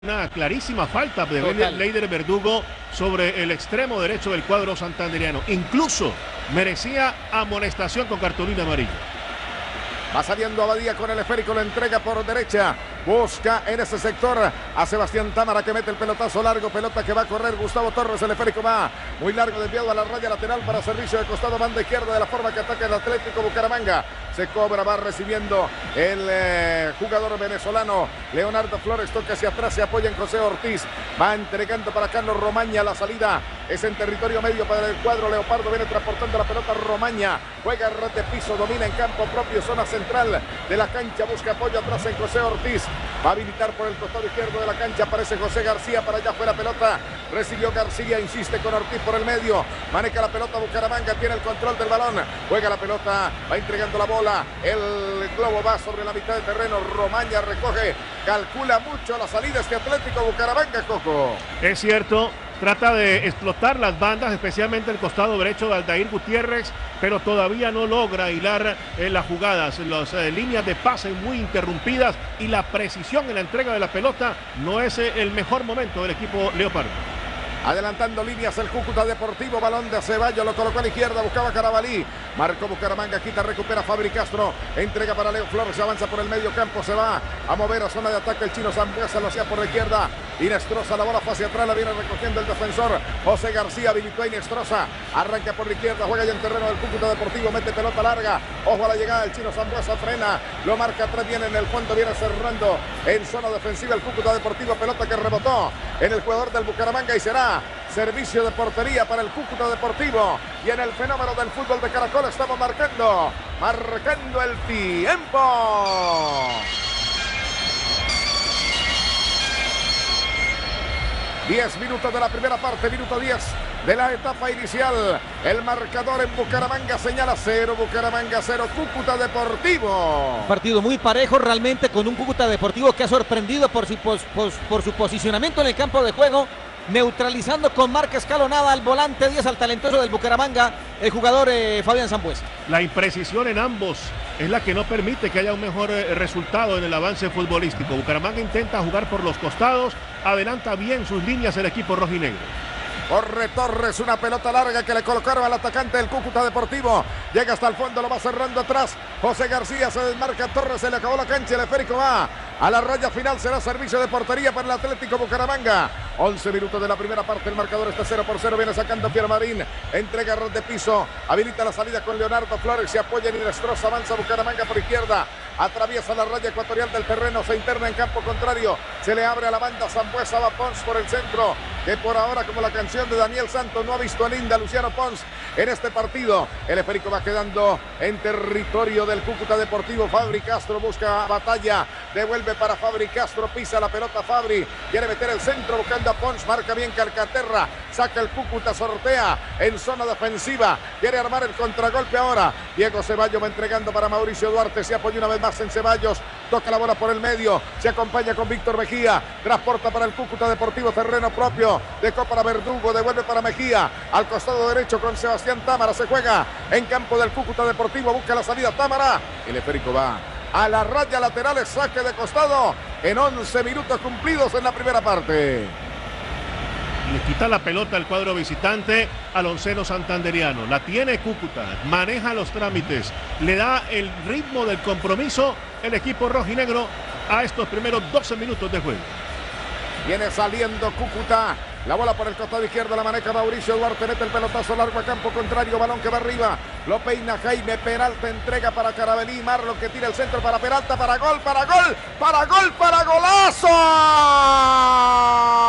Una clarísima falta de Total. Leider Verdugo sobre el extremo derecho del cuadro santanderiano. Incluso merecía amonestación con cartulina amarilla. Va saliendo Abadía con el esférico, lo entrega por derecha. Busca en ese sector a Sebastián Támara, que mete el pelotazo largo, pelota que va a correr Gustavo Torres, el esférico va muy largo, desviado a la raya lateral para servicio de costado, banda izquierda, de la forma que ataca el Atlético Bucaramanga. Se cobra, va recibiendo el jugador venezolano Leonardo Flores, toca hacia atrás, se apoya en José Ortiz, va entregando para Carlos Romaña, la salida es en territorio medio para el cuadro Leopardo, viene transportando la pelota Romaña, juega red de piso, domina en campo propio, zona central de la cancha, busca apoyo atrás en José Ortiz, va a habilitar por el costado izquierdo de la cancha, aparece José García, para allá fue la pelota, recibió García, insiste con Ortiz por el medio, maneja la pelota Bucaramanga, tiene el control del balón, juega la pelota, va entregando la bola, el globo va sobre la mitad del terreno, Romaña recoge, calcula mucho la salida este Atlético Bucaramanga, Coco. Es cierto, trata de explotar las bandas, especialmente el costado derecho de Aldair Gutiérrez, pero todavía no logra hilar las jugadas, las líneas de pase muy interrumpidas y la precisión en la entrega de la pelota no es el mejor momento del equipo Leopardo. Adelantando líneas el Cúcuta Deportivo, balón de Ceballos, lo colocó a la izquierda, buscaba Carabalí, marcó Bucaramanga, quita, recupera Fabri Castro, entrega para Leo Flores, avanza por el medio campo, se va a mover a zona de ataque el chino Zambuesa, lo hacía por la izquierda, Inestrosa, la bola fue hacia atrás, la viene recogiendo el defensor, José García habilitó a Inestrosa, arranca por la izquierda, juega ya en terreno del Cúcuta Deportivo, mete pelota larga, ojo a la llegada del chino Zambuesa, frena, lo marca atrás, viene en el fondo, viene cerrando en zona defensiva el Cúcuta Deportivo, pelota que rebotó en el jugador del Bucaramanga y será servicio de portería para el Cúcuta Deportivo. Y en el fenómeno del fútbol de Caracol estamos marcando el tiempo. 10 minutos de la primera parte, minuto 10 de la etapa inicial. El marcador en Bucaramanga señala 0, Bucaramanga 0, Cúcuta Deportivo. Un partido muy parejo realmente, con un Cúcuta Deportivo que ha sorprendido por su posicionamiento en el campo de juego, neutralizando con marca escalonada al volante 10, al talentoso del Bucaramanga, el jugador Fabián Zambuesa. La imprecisión en ambos es la que no permite que haya un mejor resultado en el avance futbolístico. Bucaramanga intenta jugar por los costados, adelanta bien sus líneas el equipo rojinegro. Corre Torres, una pelota larga que le colocaron al atacante del Cúcuta Deportivo. Llega hasta el fondo, lo va cerrando atrás. José García se desmarca, Torres se le acabó la cancha, el esférico va a la raya final, será servicio de portería para el Atlético Bucaramanga. 11 minutos de la primera parte, el marcador está 0-0, viene sacando Pierre Marín, entrega red de piso, habilita la salida con Leonardo Flores, se apoya en Inestrosa, avanza Bucaramanga por izquierda, atraviesa la raya ecuatorial del terreno, se interna en campo contrario, se le abre a la banda, Zambuesa va Pons por el centro, que por ahora, como la canción de Daniel Santos, no ha visto a linda Luciano Pons en este partido. El esférico va quedando en territorio del Cúcuta Deportivo. Fabri Castro busca batalla, devuelve para Fabri Castro, pisa la pelota Fabri, quiere meter el centro buscando a Pons, marca bien Calcaterra, saca el Cúcuta, sortea en zona defensiva, quiere armar el contragolpe ahora. Diego Ceballos va entregando para Mauricio Duarte, se apoya una vez más en Ceballos, toca la bola por el medio, se acompaña con Víctor Mejía, transporta para el Cúcuta Deportivo, terreno propio, dejó para Verdugo, devuelve para Mejía, al costado derecho con Sebastián Támara, se juega en campo del Cúcuta Deportivo, busca la salida Támara, el esférico va a la raya lateral, saque de costado en 11 minutos cumplidos en la primera parte. Le quita la pelota al cuadro visitante al onceno santanderiano. La tiene Cúcuta, maneja los trámites, le da el ritmo del compromiso el equipo rojinegro a estos primeros 12 minutos de juego. Viene saliendo Cúcuta, la bola por el costado izquierdo, la maneja Mauricio Duarte, mete el pelotazo largo a campo contrario, balón que va arriba, lo peina Jaime Peralta, entrega para Carabalí, Marlon que tira el centro para Peralta, para gol, para gol, para gol, para golazo.